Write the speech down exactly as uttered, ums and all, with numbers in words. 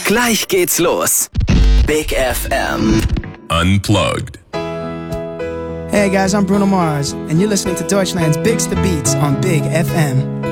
Gleich geht's los. Big F M. Unplugged. Hey guys, I'm Bruno Mars, and you're listening to Deutschland's Biggest Beats on Big F M.